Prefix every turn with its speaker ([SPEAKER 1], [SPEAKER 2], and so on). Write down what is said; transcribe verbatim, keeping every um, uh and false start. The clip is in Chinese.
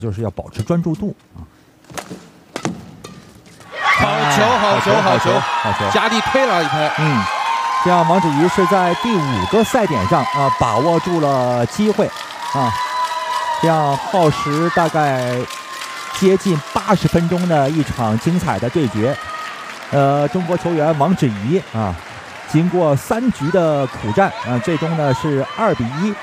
[SPEAKER 1] 就是要保持专注度啊。
[SPEAKER 2] 好球，好球，好球，
[SPEAKER 1] 好球！
[SPEAKER 2] 加地推了一拍，
[SPEAKER 1] 嗯，这样王芷怡是在第五个赛点上啊把握住了机会啊，这样耗时大概接近八十分钟的一场精彩的对决。呃，中国球员王芷怡啊，经过三局的苦战啊，最终呢是二比一